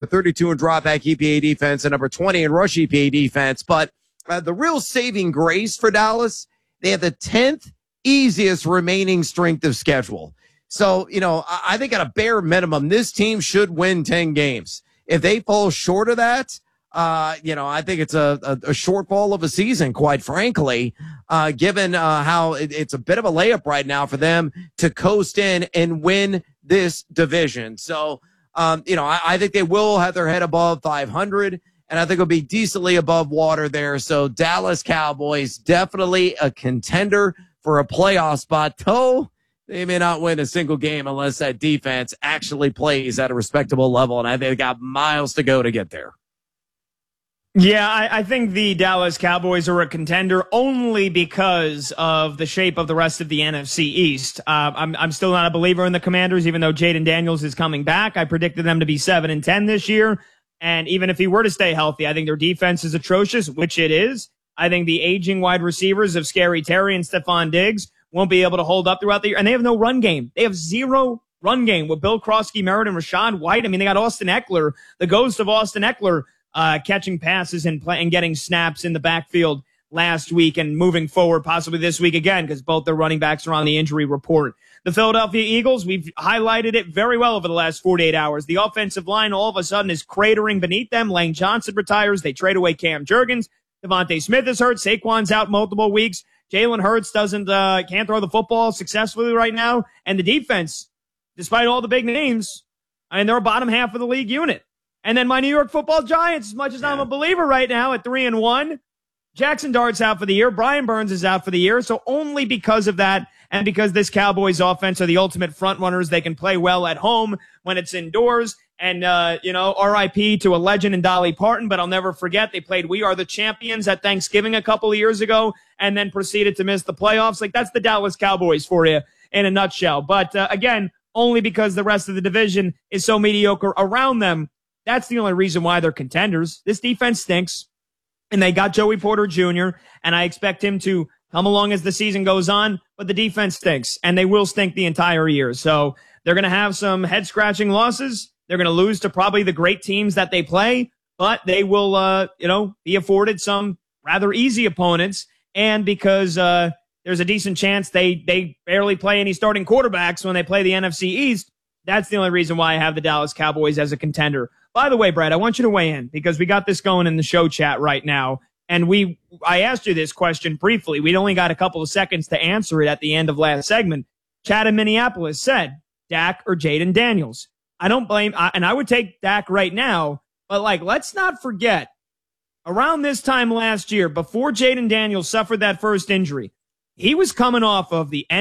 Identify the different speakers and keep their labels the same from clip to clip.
Speaker 1: 32 in dropback EPA defense and number 20 in rush EPA defense. But the real saving grace for Dallas, they have the 10th easiest remaining strength of schedule. So, I think at a bare minimum, this team should win 10 games. If they fall short of that, I think it's a shortfall of a season, quite frankly, given how it's a bit of a layup right now for them to coast in and win this division. So, I think they will have their head above 500, and I think it'll be decently above water there. So Dallas Cowboys, definitely a contender for a playoff spot, though they may not win a single game unless that defense actually plays at a respectable level, and I think they got miles to go to get there.
Speaker 2: Yeah, I think the Dallas Cowboys are a contender only because of the shape of the rest of the NFC East. I'm still not a believer in the Commanders, even though Jaden Daniels is coming back. I predicted them to be 7-10 this year. And even if he were to stay healthy, I think their defense is atrocious, which it is. I think the aging wide receivers of Scary Terry and Stephon Diggs won't be able to hold up throughout the year. And they have no run game. They have zero run game with Bill Krosky, Merritt, and Rachaad White. I mean, they got Austin Eckler, the ghost of Austin Eckler, catching passes and getting snaps in the backfield last week and moving forward possibly this week again because both their running backs are on the injury report. The Philadelphia Eagles, we've highlighted it very well over the last 48 hours. The offensive line all of a sudden is cratering beneath them. Lane Johnson retires. They trade away Cam Jurgens. Devontae Smith is hurt. Saquon's out multiple weeks. Jalen Hurts can't throw the football successfully right now. And the defense, despite all the big names, they're a bottom half of the league unit. And then my New York Football Giants, as much as I'm a believer right now at 3-1, Jackson Dart's out for the year. Brian Burns is out for the year. So only because of that and because this Cowboys offense are the ultimate front runners, they can play well at home when it's indoors. And, RIP to a legend in Dolly Parton, but I'll never forget they played We Are the Champions at Thanksgiving a couple of years ago and then proceeded to miss the playoffs. Like, that's the Dallas Cowboys for you in a nutshell. But, again, only because the rest of the division is so mediocre around them. That's the only reason why they're contenders. This defense stinks, and they got Joey Porter Jr., and I expect him to come along as the season goes on, but the defense stinks, and they will stink the entire year. So they're going to have some head-scratching losses. They're going to lose to probably the great teams that they play, but they will, be afforded some rather easy opponents. And because there's a decent chance they barely play any starting quarterbacks when they play the NFC East, that's the only reason why I have the Dallas Cowboys as a contender. By the way, Brad, I want you to weigh in because we got this going in the show chat right now. And I asked you this question briefly. We'd only got a couple of seconds to answer it at the end of last segment. Chad in Minneapolis said, Dak or Jaden Daniels. I don't blame, and I would take Dak right now, but let's not forget, around this time last year, before Jaden Daniels suffered that first injury, he was coming off of the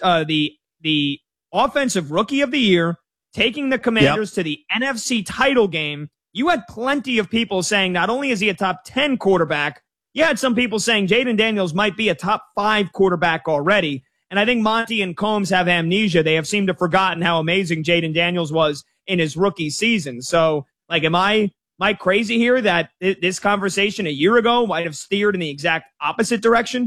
Speaker 2: the Offensive Rookie of the Year, taking the Commanders to the NFC title game. You had plenty of people saying not only is he a top 10 quarterback, you had some people saying Jaden Daniels might be a top 5 quarterback already. And I think Monty and Combs have amnesia. They have seemed to have forgotten how amazing Jaden Daniels was in his rookie season. So, am I crazy here that this conversation a year ago might have steered in the exact opposite direction?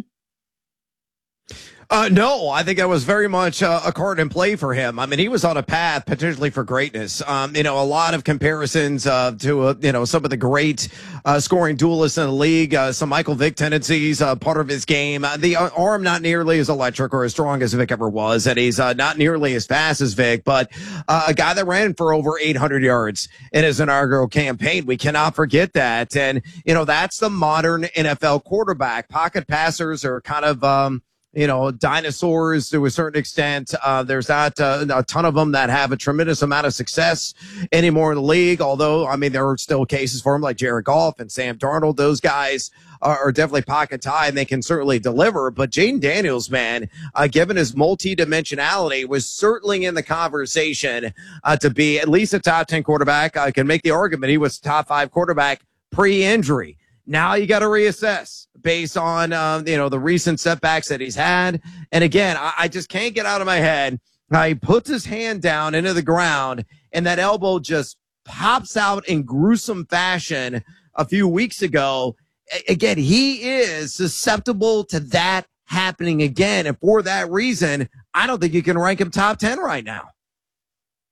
Speaker 1: No, I think that was very much a card in play for him. I mean, he was on a path potentially for greatness. A lot of comparisons to some of the great scoring duelists in the league. Some Michael Vick tendencies, part of his game. The arm not nearly as electric or as strong as Vick ever was, and he's not nearly as fast as Vick. But a guy that ran for over 800 yards in his inaugural campaign. We cannot forget that. And that's the modern NFL quarterback. Pocket passers are kind of dinosaurs to a certain extent. There's not a ton of them that have a tremendous amount of success anymore in the league. Although, there are still cases for them like Jared Goff and Sam Darnold. Those guys are definitely pocket high and they can certainly deliver. But Jaden Daniels, man, given his multi-dimensionality, was certainly in the conversation to be at least a top 10 quarterback. I can make the argument he was a top 5 quarterback pre-injury. Now you got to reassess based on, the recent setbacks that he's had. And again, I just can't get out of my head. He puts his hand down into the ground and that elbow just pops out in gruesome fashion a few weeks ago. Again, he is susceptible to that happening again. And for that reason, I don't think you can rank him top 10 right now.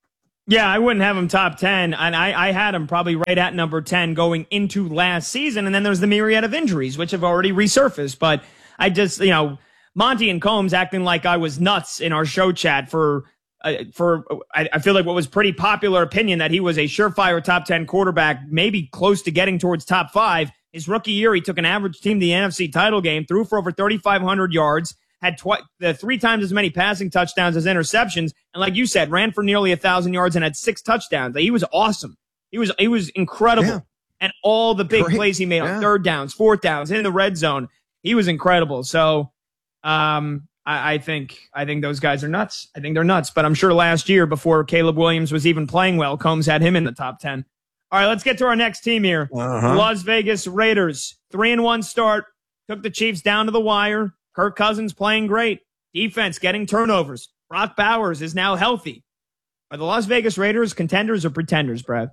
Speaker 2: Yeah, I wouldn't have him top 10, and I had him probably right at number 10 going into last season, and then there's the myriad of injuries, which have already resurfaced. But I just, Monty and Combs acting like I was nuts in our show chat for I feel like what was pretty popular opinion that he was a surefire top 10 quarterback, maybe close to getting towards top 5. His rookie year, he took an average team to the NFC title game, threw for over 3,500 yards, had 3 times as many passing touchdowns as interceptions, and like you said, ran for nearly 1,000 yards and had 6 touchdowns. He was awesome. He was incredible. Yeah. And all the big plays he made on third downs, fourth downs, in the red zone, he was incredible. So I think those guys are nuts. I think they're nuts. But I'm sure last year, before Caleb Williams was even playing well, Combs had him in the top 10. All right, let's get to our next team here. Las Vegas Raiders, 3-1 start, took the Chiefs down to the wire. Kirk Cousins playing great. Defense getting turnovers. Brock Bowers is now healthy. Are the Las Vegas Raiders contenders or pretenders, Brad?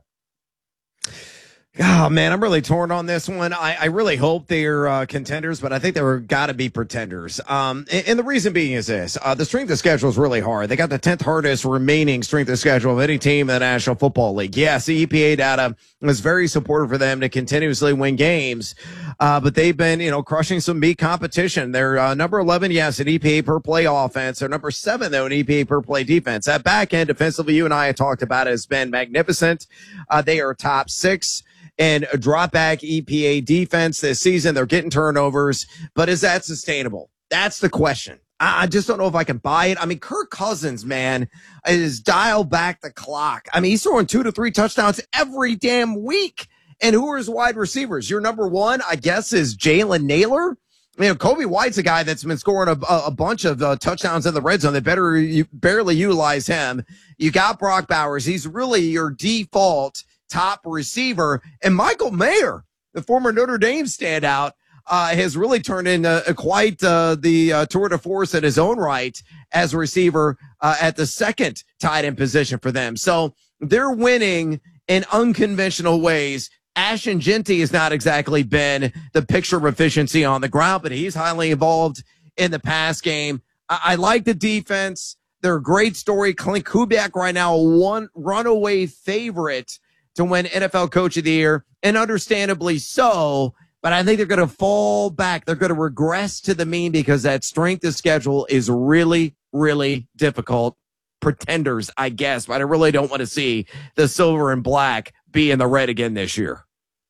Speaker 1: Oh, man, I'm really torn on this one. I really hope they're contenders, but I think they're got to be pretenders. And the reason being is this. The strength of schedule is really hard. They got the 10th hardest remaining strength of schedule of any team in the National Football League. Yes, the EPA data was very supportive for them to continuously win games, but they've been, crushing some big competition. They're number 11, yes, in EPA per play offense. They're number 7, though, in EPA per play defense. That back end defensively, you and I have talked about, has been magnificent. They are top 6. And a drop back EPA defense this season. They're getting turnovers, but is that sustainable? That's the question. I just don't know if I can buy it. I mean, Kirk Cousins, man, is dial back the clock. I mean, he's throwing 2 to 3 touchdowns every damn week. And who are his wide receivers? Your number 1, I guess, is Jalen Naylor. Kobe White's a guy that's been scoring a bunch of touchdowns in the red zone. They barely utilize him. You got Brock Bowers. He's really your default top receiver. And Michael Mayer, the former Notre Dame standout, has really turned into quite the tour de force in his own right as a receiver at the second tight end position for them. So they're winning in unconventional ways. Ashton Jeanty has not exactly been the picture of efficiency on the ground, but he's highly involved in the pass game. I like the defense. They're a great story. Clint Kubiak right now, one runaway favorite to win NFL Coach of the Year, and understandably so, but I think they're going to fall back. They're going to regress to the mean because that strength of schedule is really, really difficult. Pretenders, I guess, but I really don't want to see the silver and black be in the red again this year.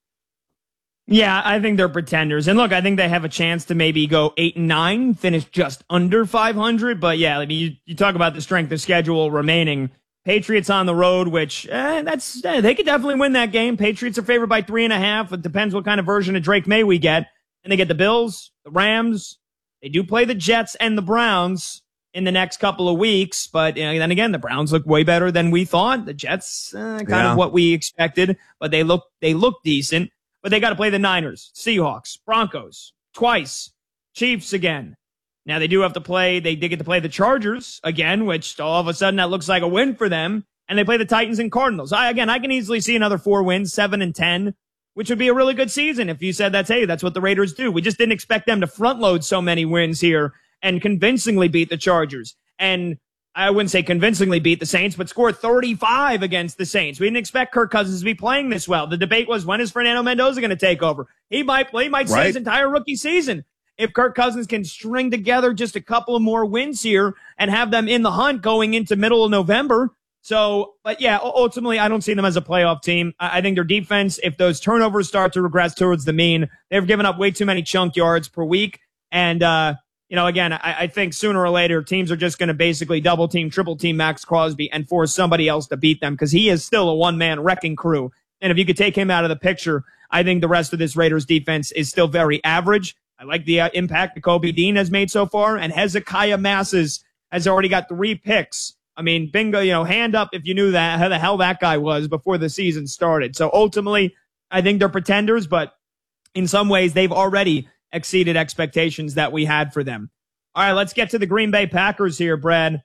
Speaker 2: Yeah, I think they're pretenders. And look, I think they have a chance to maybe go 8-9, finish just under 500. But yeah, I mean, you talk about the strength of schedule remaining. Patriots on the road, which they could definitely win that game. Patriots are favored by 3.5. It depends what kind of version of Drake May we get. And they get the Bills, the Rams. They do play the Jets and the Browns in the next couple of weeks. But then again, the Browns look way better than we thought. The Jets, kind of what we expected, but they look decent. But they got to play the Niners, Seahawks, Broncos twice, Chiefs again. Now, they do have to play, they did get to play the Chargers again, which all of a sudden that looks like a win for them. And they play the Titans and Cardinals. I can easily see another 4 wins, 7-10, which would be a really good season if you said that's what the Raiders do. We just didn't expect them to front load so many wins here and convincingly beat the Chargers. And I wouldn't say convincingly beat the Saints, but score 35 against the Saints. We didn't expect Kirk Cousins to be playing this well. The debate was, when is Fernando Mendoza going to take over? He might stay his entire rookie season. If Kirk Cousins can string together just a couple of more wins here and have them in the hunt going into middle of November. So, but yeah, ultimately, I don't see them as a playoff team. I think their defense, if those turnovers start to regress towards the mean, they've given up way too many chunk yards per week. And, again, I think sooner or later, teams are just going to basically double team, triple team Max Crosby and force somebody else to beat them because he is still a one-man wrecking crew. And if you could take him out of the picture, I think the rest of this Raiders defense is still very average. I like the impact that Kobe Dean has made so far, and Hezekiah Masses has already got 3 picks. I mean, bingo, hand up if you knew that, how the hell that guy was before the season started. So ultimately, I think they're pretenders, but in some ways, they've already exceeded expectations that we had for them. All right, let's get to the Green Bay Packers here, Brad.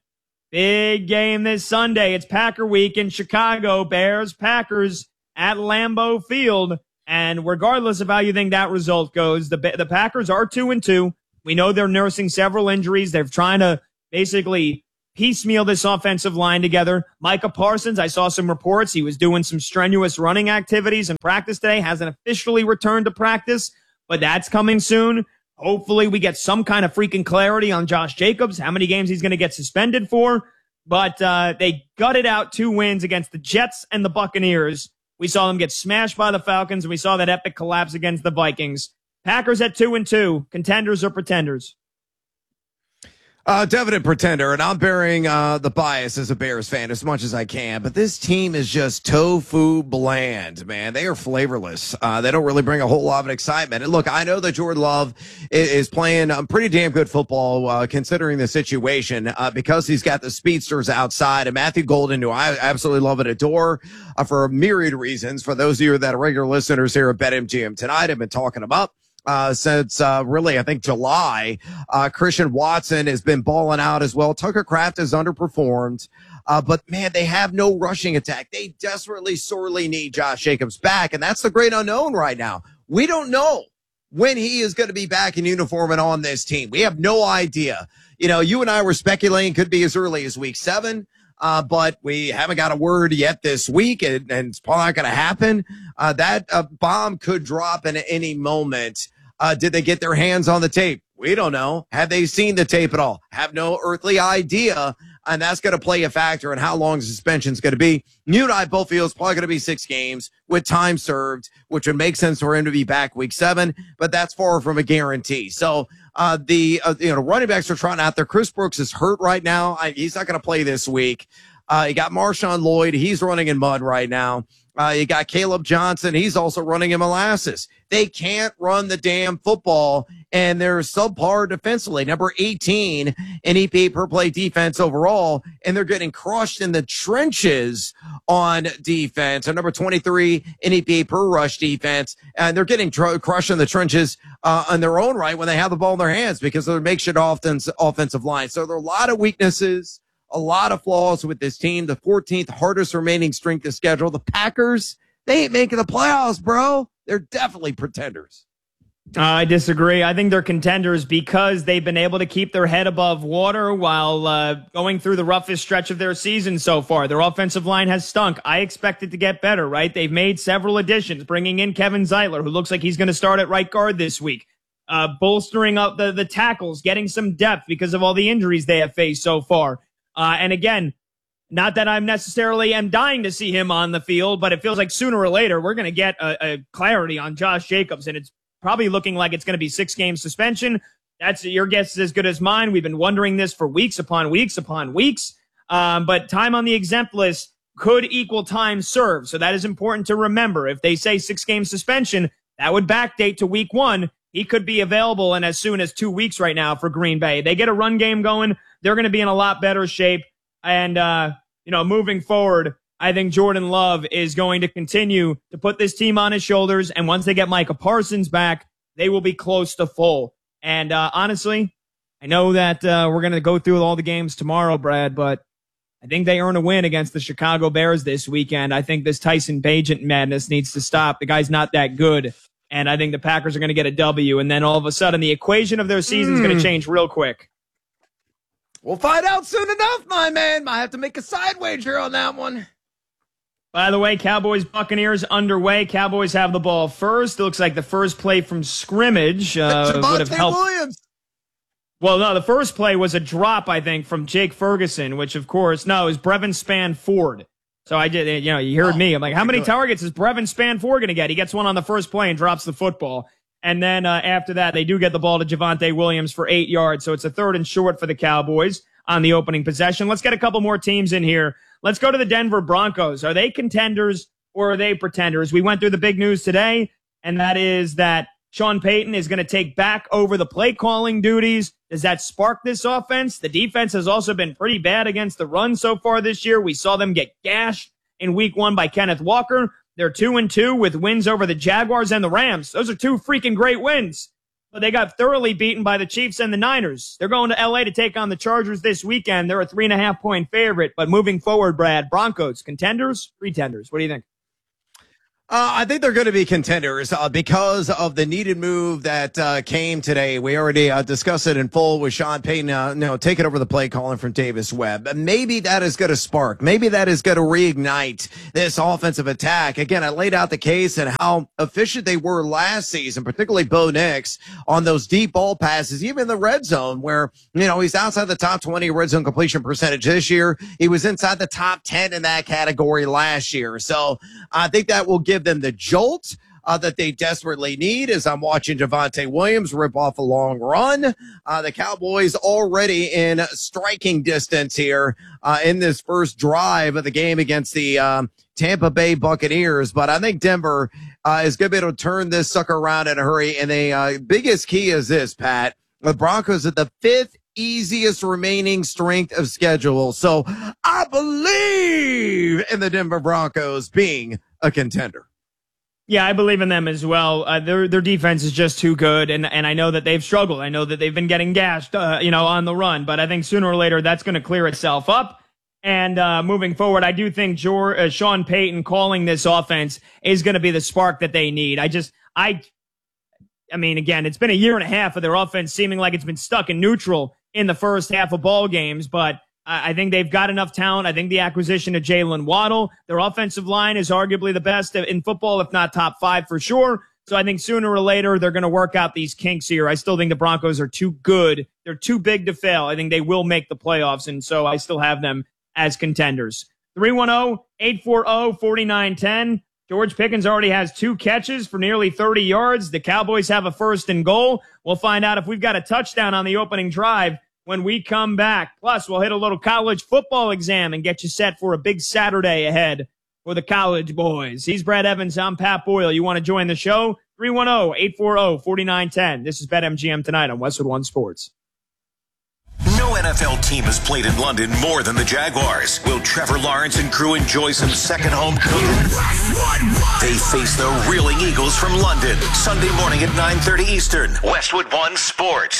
Speaker 2: Big game this Sunday. It's Packer week in Chicago. Bears, Packers at Lambeau Field. And regardless of how you think that result goes, the Packers are 2-2. We know they're nursing several injuries. They're trying to basically piecemeal this offensive line together. Micah Parsons, I saw some reports. He was doing some strenuous running activities in practice today. Hasn't officially returned to practice, but that's coming soon. Hopefully we get some kind of freaking clarity on Josh Jacobs, how many games he's going to get suspended for. But they gutted out 2 wins against the Jets and the Buccaneers. We saw them get smashed by the Falcons, and we saw that epic collapse against the Vikings. Packers at 2-2. Contenders or pretenders?
Speaker 1: Definite pretender, and I'm bearing the bias as a Bears fan as much as I can, but this team is just tofu bland, man. They are flavorless. They don't really bring a whole lot of excitement. And look, I know that Jordan Love is playing pretty damn good football considering the situation because he's got the speedsters outside, and Matthew Golden, who I absolutely love and adore for a myriad of reasons. For those of you that are regular listeners here at BetMGM tonight, I've been talking him up. Since really, I think July, Christian Watson has been balling out as well. Tucker Kraft has underperformed, but man, they have no rushing attack. They desperately, sorely need Josh Jacobs back, and that's the great unknown right now. We don't know when he is going to be back in uniform and on this team. We have no idea. You know, you and I were speculating could be as early as week 7. But we haven't got a word yet this week, and it's probably not going to happen. That bomb could drop in any moment. Did they get their hands on the tape? We don't know. Have they seen the tape at all? Have no earthly idea. And that's going to play a factor in how long suspension is going to be. You and I both feel it's probably going to be 6 games with time served, which would make sense for him to be back week 7, but that's far from a guarantee. So, running backs are trying out there. Chris Brooks is hurt right now. He's not going to play this week. You got Marshawn Lloyd. He's running in mud right now. You got Caleb Johnson. He's also running in molasses. They can't run the damn football, and they're subpar defensively. Number 18 in EPA per play defense overall, and they're getting crushed in the trenches on defense. And number 23 in EPA per rush defense, and they're getting crushed in the trenches on their own right when they have the ball in their hands because of their makeshift offensive line. So there are a lot of weaknesses, a lot of flaws with this team. The 14th hardest remaining strength of schedule. The Packers, they ain't making the playoffs, bro. They're definitely pretenders.
Speaker 2: I disagree. I think they're contenders because they've been able to keep their head above water while going through the roughest stretch of their season so far. Their offensive line has stunk. I expect it to get better, right? They've made several additions, bringing in Kevin Zeitler, who looks like he's going to start at right guard this week, bolstering up the tackles, getting some depth because of all the injuries they have faced so far. And again, not that I'm necessarily am dying to see him on the field, but it feels like sooner or later we're going to get a clarity on Josh Jacobs, and it's probably looking like it's going to be 6-game suspension. That's your guess is as good as mine. We've been wondering this for weeks upon weeks upon weeks. But time on the exempt list could equal time served. So that is important to remember. If they say 6-game suspension, that would backdate to week 1. He could be available in as soon as 2 weeks right now for Green Bay. They get a run game going, they're going to be in a lot better shape. And, moving forward, I think Jordan Love is going to continue to put this team on his shoulders. And once they get Micah Parsons back, they will be close to full. And honestly, I know that we're going to go through all the games tomorrow, Brad, but I think they earn a win against the Chicago Bears this weekend. I think this Tyson Bagent madness needs to stop. The guy's not that good. And I think the Packers are going to get a W. And then all of a sudden, the equation of their season is going to change real quick.
Speaker 1: We'll find out soon enough, my man. Might have to make a side wager on that one.
Speaker 2: By the way, Cowboys-Buccaneers underway. Cowboys have the ball first. It looks like the first play from scrimmage would have helped.
Speaker 1: Williams.
Speaker 2: Well, no, the first play was a drop, I think, from Jake Ferguson, which, of course, no, it was Brevin Spann-Ford. So I did, you heard me. I'm like, how many targets is Brevin Spann-Ford going to get? He gets one on the first play and drops the football. And then after that, they do get the ball to Javonte Williams for 8 yards. So it's a 3rd and short for the Cowboys on the opening possession. Let's get a couple more teams in here. Let's go to the Denver Broncos. Are they contenders or are they pretenders? We went through the big news today, and that is that Sean Payton is going to take back over the play calling duties. Does that spark this offense? The defense has also been pretty bad against the run so far this year. We saw them get gashed in week 1 by Kenneth Walker. They're 2-2 with wins over the Jaguars and the Rams. Those are 2 freaking great wins. But they got thoroughly beaten by the Chiefs and the Niners. They're going to L.A. to take on the Chargers this weekend. They're a 3.5-point favorite. But moving forward, Brad, Broncos, contenders, pretenders. What do you think?
Speaker 1: I think they're going to be contenders because of the needed move that came today. We already discussed it in full with Sean Payton, taking over the play calling from Davis Webb. Maybe that is going to spark. Maybe that is going to reignite this offensive attack. Again, I laid out the case and how efficient they were last season, particularly Bo Nix on those deep ball passes, even in the red zone where, he's outside the top 20 red zone completion percentage this year. He was inside the top 10 in that category last year. So I think that will give them the jolt that they desperately need. As I'm watching Javonte Williams rip off a long run, the Cowboys already in striking distance here in this first drive of the game against the Tampa Bay Buccaneers. But I think Denver is going to be able to turn this sucker around in a hurry. And the biggest key is this, Pat. The Broncos at the 5th easiest remaining strength of schedule. So I believe in the Denver Broncos being a contender.
Speaker 2: Yeah, I believe in them as well. Their defense is just too good, and I know that they've struggled. I know that they've been getting gashed, on the run. But I think sooner or later that's going to clear itself up. And moving forward, I do think Sean Payton calling this offense is going to be the spark that they need. I mean, again, it's been a year and a half of their offense seeming like it's been stuck in neutral in the first half of ball games, but I think they've got enough talent. I think the acquisition of Jalen Waddle, their offensive line is arguably the best in football, if not top 5 for sure. So I think sooner or later they're going to work out these kinks here. I still think the Broncos are too good. They're too big to fail. I think they will make the playoffs, and so I still have them as contenders. 310-840-4910. George Pickens already has 2 catches for nearly 30 yards. The Cowboys have a 1st and goal. We'll find out if we've got a touchdown on the opening drive when we come back. Plus, we'll hit a little college football exam and get you set for a big Saturday ahead for the college boys. He's Brad Evans. I'm Pat Boyle. You want to join the show? 310-840-4910. This is BetMGM tonight on Westwood One Sports.
Speaker 3: No NFL team has played in London more than the Jaguars. Will Trevor Lawrence and crew enjoy some second home cooking? They face the reeling Eagles from London. Sunday morning at 9:30 Eastern. Westwood One Sports.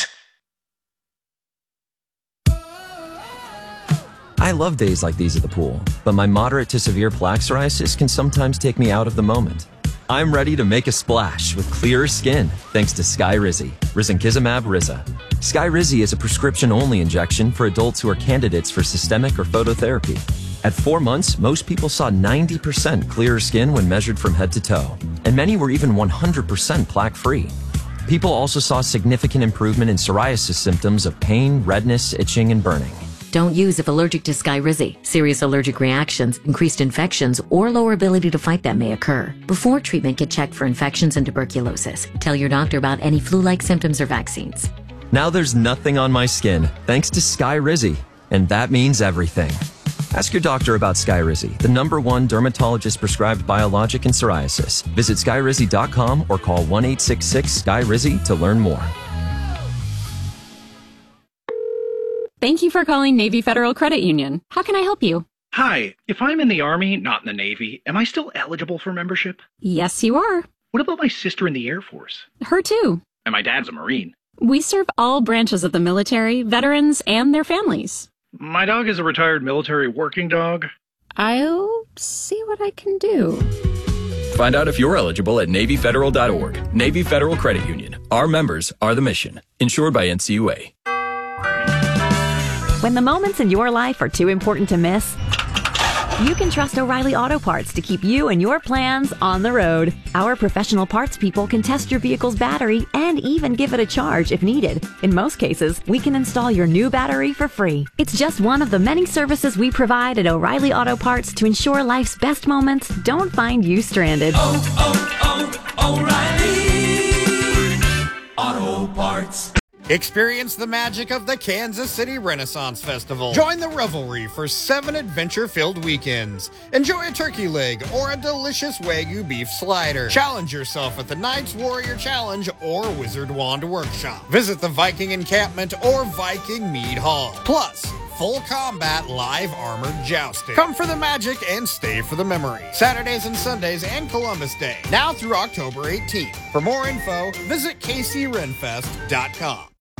Speaker 4: I love days like these at the pool, but my moderate to severe plaque psoriasis can sometimes take me out of the moment. I'm ready to make a splash with clearer skin thanks to Skyrizi, risankizumab Riza. Skyrizi is a prescription-only injection for adults who are candidates for systemic or phototherapy. At 4 months, most people saw 90% clearer skin when measured from head to toe, and many were even 100% plaque-free. People also saw significant improvement in psoriasis symptoms of pain, redness, itching, and burning.
Speaker 5: Don't use if allergic to Skyrizi. Serious allergic reactions, increased infections, or lower ability to fight them may occur. Before treatment, get checked for infections and tuberculosis. Tell your doctor about any flu-like symptoms or vaccines.
Speaker 4: Now there's nothing on my skin thanks to Skyrizi, and that means everything. Ask your doctor about Skyrizi, the #1 dermatologist-prescribed biologic in psoriasis. Visit Skyrizi.com or call 1-866-SKYRIZI to learn more.
Speaker 6: Thank you for calling Navy Federal Credit Union. How can I help you?
Speaker 7: Hi, if I'm in the Army, not in the Navy, am I still eligible for membership?
Speaker 6: Yes, you are.
Speaker 7: What about my sister in the Air Force?
Speaker 6: Her too.
Speaker 7: And my dad's a Marine.
Speaker 6: We serve all branches of the military, veterans, and their families.
Speaker 7: My dog is a retired military working dog.
Speaker 6: I'll see what I can do.
Speaker 8: Find out if you're eligible at NavyFederal.org. Navy Federal Credit Union. Our members are the mission. Insured by NCUA.
Speaker 9: When the moments in your life are too important to miss, you can trust O'Reilly Auto Parts to keep you and your plans on the road. Our professional parts people can test your vehicle's battery and even give it a charge if needed. In most cases, we can install your new battery for free. It's just one of the many services we provide at O'Reilly Auto Parts to ensure life's best moments don't find you stranded.
Speaker 10: O'Reilly Auto Parts.
Speaker 11: Experience the magic of the Kansas City Renaissance Festival. Join the revelry for 7 adventure-filled weekends. Enjoy a turkey leg or a delicious Wagyu beef slider. Challenge yourself at the Knights Warrior Challenge or Wizard Wand Workshop. Visit the Viking Encampment or Viking Mead Hall. Plus, full combat live armored jousting. Come for the magic and stay for the memory. Saturdays and Sundays and Columbus Day. Now through October 18th. For more info, visit kcrenfest.com.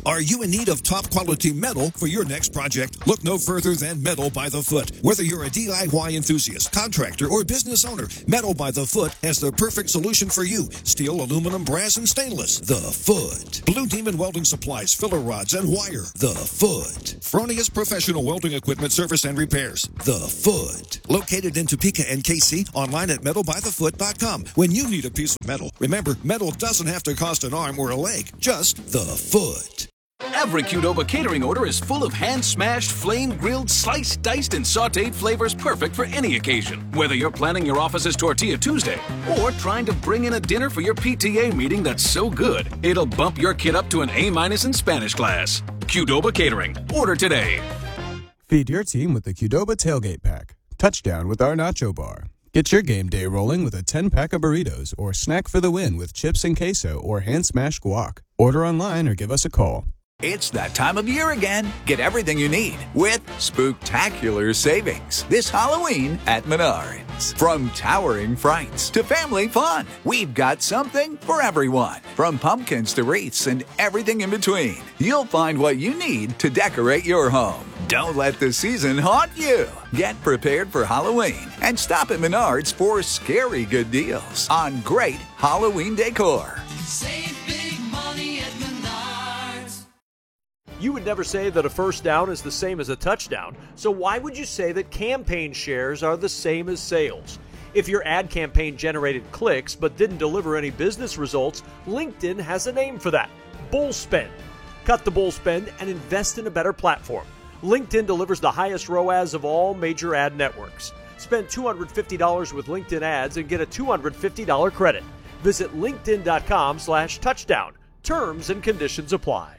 Speaker 12: Are you in need of top quality metal for your next project? Look no further than Metal by the Foot. Whether you're a DIY enthusiast, contractor, or business owner, Metal by the Foot has the perfect solution for you. Steel, aluminum, brass, and stainless. The Foot. Blue Demon Welding Supplies, filler rods, and wire. The Foot. Fronius Professional Welding Equipment Service and Repairs. The Foot. Located in Topeka and KC, online at metalbythefoot.com. When you need a piece of metal, remember, metal doesn't have to cost an arm or a leg, just the foot.
Speaker 13: Every Qdoba catering order is full of hand-smashed, flame-grilled, sliced, diced, and sautéed flavors perfect for any occasion. Whether you're planning your office's Tortilla Tuesday or trying to bring in a dinner for your PTA meeting that's so good, it'll bump your kid up to an A- in Spanish class. Qdoba Catering. Order today.
Speaker 14: Feed your team with the Qdoba Tailgate Pack. Touchdown with our Nacho Bar. Get your game day rolling with a 10-pack of burritos or snack for the win with chips and queso or hand-smashed guac. Order online or give us a call.
Speaker 15: It's that time of year again. Get everything you need with spooktacular savings this Halloween at Menards. From towering frights to family fun, we've got something for everyone. From pumpkins to wreaths and everything in between, you'll find what you need to decorate your home. Don't let the season haunt you. Get prepared for Halloween and stop at Menards for scary good deals on great Halloween decor.
Speaker 10: Save big money at Menards.
Speaker 16: You would never say that a first down is the same as a touchdown, so why would you say that campaign shares are the same as sales? If your ad campaign generated clicks but didn't deliver any business results, LinkedIn has a name for that: bull spend. Cut the bull spend and invest in a better platform. LinkedIn delivers the highest ROAS of all major ad networks. Spend $250 with LinkedIn ads and get a $250 credit. Visit linkedin.com/touchdown. Terms and conditions apply.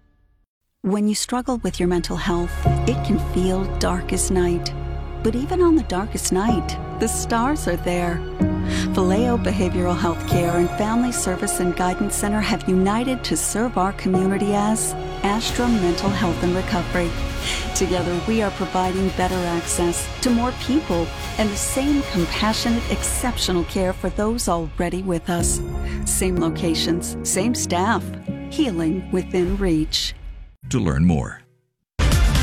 Speaker 17: When you struggle with your mental health, it can feel dark as night. But even on the darkest night, the stars are there. Vallejo Behavioral Health Care and Family Service and Guidance Center have united to serve our community as Astra Mental Health and Recovery. Together, we are providing better access to more people and the same compassionate, exceptional care for those already with us. Same locations, same staff, healing within reach.
Speaker 18: To learn more,